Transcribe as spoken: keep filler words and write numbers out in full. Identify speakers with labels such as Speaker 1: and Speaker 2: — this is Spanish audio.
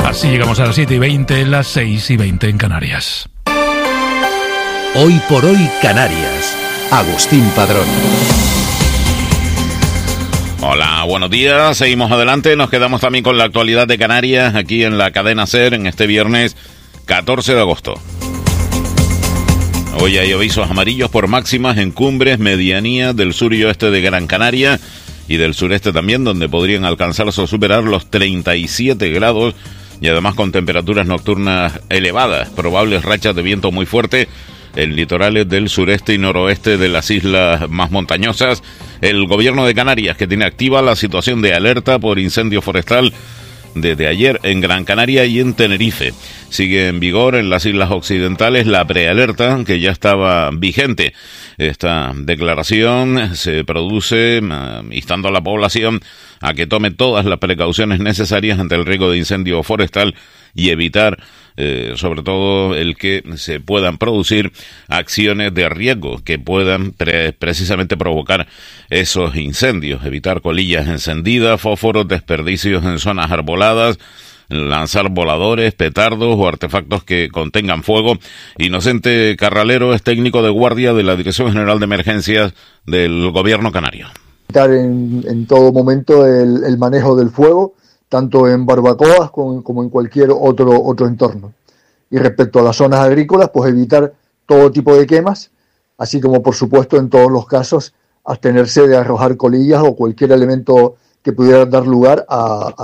Speaker 1: Así llegamos a las siete y veinte, las seis y veinte en Canarias.
Speaker 2: Hoy por hoy Canarias. Agustín Padrón.
Speaker 3: Hola, buenos días. Seguimos adelante. Nos quedamos también con la actualidad de Canarias aquí en la cadena SER en este viernes catorce de agosto. Hoy hay avisos amarillos por máximas en cumbres, medianías del sur y oeste de Gran Canaria y del sureste también, donde podrían alcanzarse o superar los treinta y siete grados y además con temperaturas nocturnas elevadas, probables rachas de viento muy fuerte en litorales del sureste y noroeste de las islas más montañosas. El gobierno de Canarias, que tiene activa la situación de alerta por incendio forestal desde ayer en Gran Canaria y en Tenerife. Sigue en vigor en las islas occidentales la prealerta que ya estaba vigente. Esta declaración se produce uh, instando a la población a que tome todas las precauciones necesarias ante el riesgo de incendio forestal y evitar eh, sobre todo el que se puedan producir acciones de riesgo que puedan pre- precisamente provocar esos incendios, evitar colillas encendidas, fósforos, desperdicios en zonas arboladas, lanzar voladores, petardos o artefactos que contengan fuego. Inocente Carralero es técnico de guardia de la Dirección General de Emergencias del Gobierno Canario.
Speaker 4: En, en todo momento el, el manejo del fuego, tanto en barbacoas como, como en cualquier otro, otro entorno. Y respecto a las zonas agrícolas, pues evitar todo tipo de quemas, así como por supuesto en todos los casos abstenerse de arrojar colillas o cualquier elemento que pudiera dar lugar a, a